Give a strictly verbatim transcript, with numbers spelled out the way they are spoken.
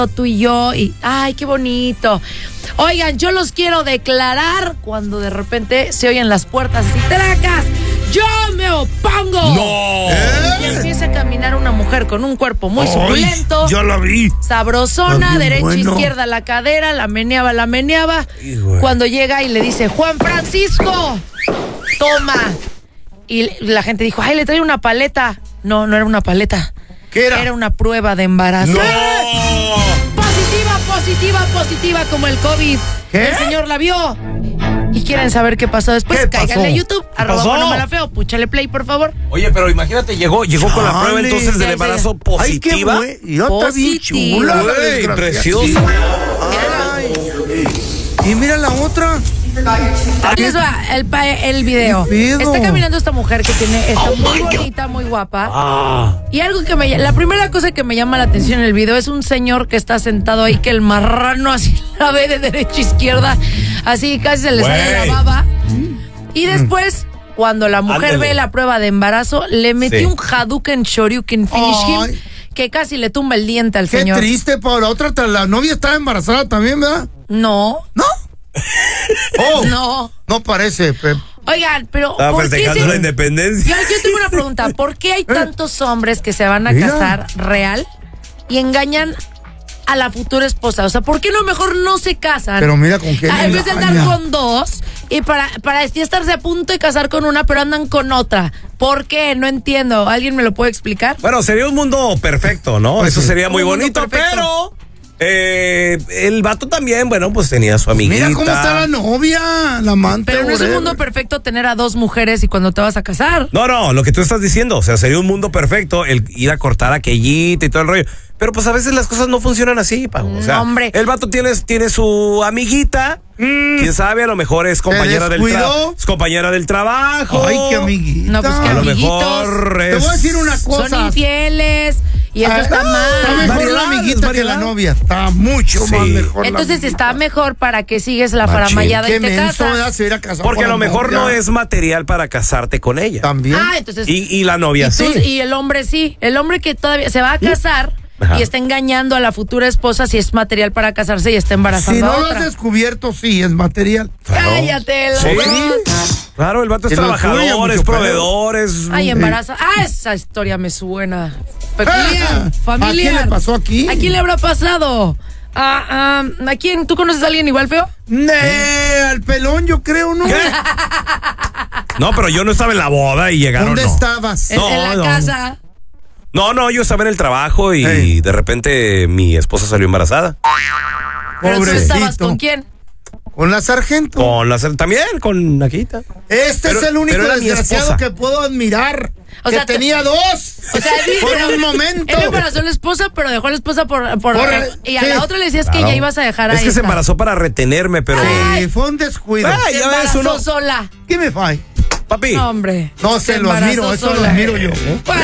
tú y yo, y ay, qué bonito. Oigan, yo los quiero declarar cuando de repente se oyen las puertas así, tracas, yo me opongo. No. Y empieza a caminar una mujer con un cuerpo muy Ay, suculento. Ya la vi. Sabrosona, derecha, bueno. izquierda, la cadera, la meneaba, la meneaba. Hijo. Cuando llega y le dice, Juan Francisco, toma. Y la gente dijo, ay, le trae una paleta. No, no era una paleta. ¿Qué era? Era una prueba de embarazo. ¡No! Positiva, positiva, positiva como el COVID. ¿Qué? El señor la vio. ¿Y quieren saber qué pasó después? ¿Qué pasó? Cáiganle a YouTube, arroba pasó? Bueno Mala Feo, púchale play, por favor. Oye, pero imagínate, llegó, llegó con la prueba Chale. entonces del Ya, embarazo ya, Ay, qué positiva. güey. Y yo está bien Positiva. chula. la Güey, desgracia. preciosa. Ay. Y mira la otra. Aquí les va el, pa- el video. ¿Qué pedo? Está caminando esta mujer que tiene, está muy bonita, muy guapa. Ah. Y algo que me ll- la primera cosa que me llama la atención en el video es un señor que está sentado ahí, que el marrano así la ve de derecha a izquierda, así casi se le sale Güey. la baba. Y después, cuando la mujer Ándale. ve la prueba de embarazo, le metió Sí. un Hadouken Shoryuken Finish Ay. Him que casi le tumba el diente al Qué señor. triste, Paula. Otra, tra- la novia estaba embarazada también, ¿verdad? No, ¿No? Oh, no. no parece. Pe- Oigan, pero Estaba ¿por qué festejando se- la independencia. Yo, yo tengo una pregunta. ¿Por qué hay tantos hombres que se van a Mira. casar real y engañan a la futura esposa? O sea, ¿por qué no mejor no se casan? Pero mira con qué Ah, en vez de andar engaña. con dos y para, para ya estarse a punto de casar con una, pero andan con otra. ¿Por qué? No entiendo. ¿Alguien me lo puede explicar? Bueno, sería un mundo perfecto, ¿no? Pues Eso sí. sería muy Un mundo bonito, perfecto. pero eh, el vato también, bueno, pues tenía su amiguita. Mira cómo está la novia, la amante. Pero no es un whatever. mundo perfecto tener a dos mujeres y cuando te vas a casar. No, no, lo que tú estás diciendo, o sea, sería un mundo perfecto el ir a cortar aquellita y todo el rollo. Pero pues a veces las cosas no funcionan así, Pau. O sea, No, hombre. el vato tiene, tiene su amiguita, quién sabe, a lo mejor es compañera del descuidó? trabajo. Es compañera del trabajo. Ay, qué amiguita. No, pues, qué A lo amiguitos. mejor Te es... voy a decir una cosa. Son infieles y esto Ah, está Está mal. mejor Variedad, la amiguita variedad. que la novia. Está mucho Sí. más mejor. la Entonces amiguita. está mejor para que sigues la Machín. faramayada Qué y te menso, ¿verdad? casas. Se hubiera casado Porque a con lo la mejor novia. no es material para casarte con ella. También. Ah, entonces. Y, y la novia y, tú- sí. y el hombre sí. El hombre que todavía se va a casar Ajá. y está engañando a la futura esposa si es material para casarse y está embarazando Si no a lo otra. has descubierto, sí, es material. Cállate, Sí. loco. Claro, el vato es Que lo trabajador, fluya, es mucho proveedor, es... Ay, embaraza. Ah, esa historia me suena. Peculiar, familiar. ¿A quién le pasó aquí? ¿A quién le habrá pasado? Ah, ah, ¿A quién? ¿Tú conoces a alguien igual feo? Nee, al pelón, yo creo, ¿no? ¿Qué? No, pero yo no estaba en la boda y llegaron, ¿Dónde no. estabas? En, No, en la no. casa. No, no, yo estaba en el trabajo y Ey. de repente mi esposa salió embarazada. Pero tú Pobrecito. estabas con quién. Con la sargento. Con la también, con Naquita. Este Pero- es el único pero era mi desgraciado esposa. que puedo admirar. O que sea, te- tenía dos. O sea, él, por pero un momento. él embarazó a la esposa, pero dejó a la esposa por... por- Por- y a sí. la otra le decías que Claro. ya ibas a dejar a Es que se esta. embarazó para retenerme, pero... Sí, fue un descuido. Ay, Se ya ves embarazó uno. sola. Give me five. Papi. No, hombre. No sé, Se lo admiro, embarazó eso lo sola. admiro yo. Bueno,